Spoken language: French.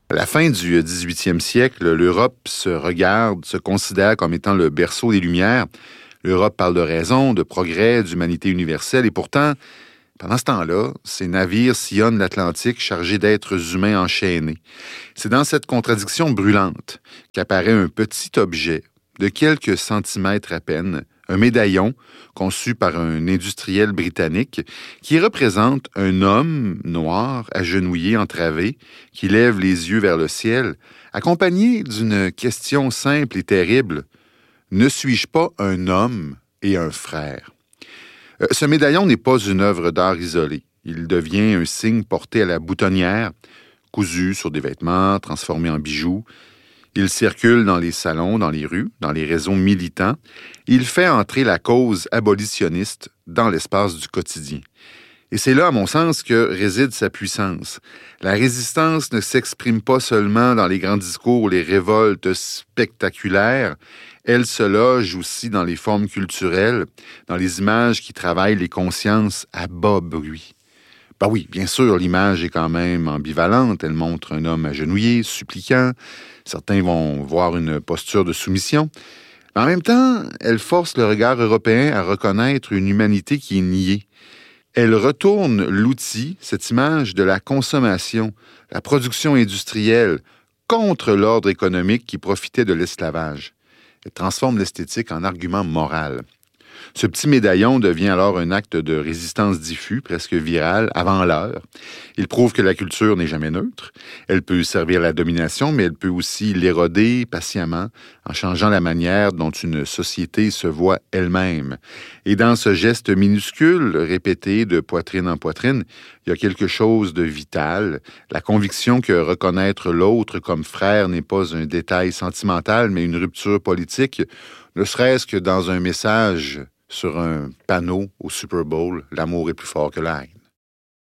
À la fin du 18e siècle, l'Europe se considère comme étant le berceau des Lumières. L'Europe parle de raison, de progrès, d'humanité universelle, et pourtant, pendant ce temps-là, ces navires sillonnent l'Atlantique chargés d'êtres humains enchaînés. C'est dans cette contradiction brûlante qu'apparaît un petit objet de quelques centimètres à peine, un médaillon conçu par un industriel britannique qui représente un homme noir agenouillé, entravé, qui lève les yeux vers le ciel, accompagné d'une question simple et terrible. Ne suis-je pas un homme et un frère? Ce médaillon n'est pas une œuvre d'art isolée. Il devient un signe porté à la boutonnière, cousu sur des vêtements, transformé en bijoux. Il circule dans les salons, dans les rues, dans les réseaux militants. Il fait entrer la cause abolitionniste dans l'espace du quotidien. Et c'est là, à mon sens, que réside sa puissance. La résistance ne s'exprime pas seulement dans les grands discours ou les révoltes spectaculaires. Elle se loge aussi dans les formes culturelles, dans les images qui travaillent les consciences à bas bruit. Ben oui, bien sûr, l'image est quand même ambivalente. Elle montre un homme agenouillé, suppliant. Certains vont voir une posture de soumission. Mais en même temps, elle force le regard européen à reconnaître une humanité qui est niée. Elle retourne l'outil, cette image de la consommation, la production industrielle, contre l'ordre économique qui profitait de l'esclavage. Elle transforme l'esthétique en argument moral. Ce petit médaillon devient alors un acte de résistance diffus, presque viral, avant l'heure. Il prouve que la culture n'est jamais neutre. Elle peut servir la domination, mais elle peut aussi l'éroder patiemment en changeant la manière dont une société se voit elle-même. Et dans ce geste minuscule, répété de poitrine en poitrine, il y a quelque chose de vital, la conviction que reconnaître l'autre comme frère n'est pas un détail sentimental, mais une rupture politique, ne serait-ce que dans un message sur un panneau au Super Bowl, l'amour est plus fort que la haine.